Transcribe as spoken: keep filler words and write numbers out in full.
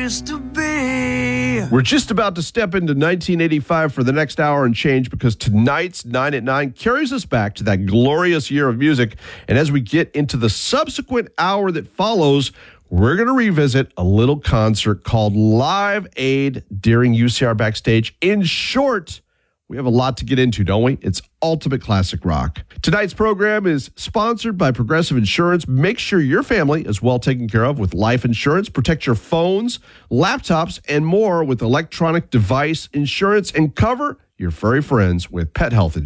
place to be. We're just about to step into nineteen eighty-five for the next hour and change, because tonight's nine at nine carries us back to that glorious year of music. And as we get into the subsequent hour that follows, we're going to revisit a little concert called Live Aid during U C R Backstage. In short, we have a lot to get into, don't we? It's ultimate classic rock. Tonight's program is sponsored by Progressive Insurance. Make sure your family is well taken care of with life insurance. Protect your phones, laptops, and more with electronic device insurance, and cover your furry friends with pet health insurance.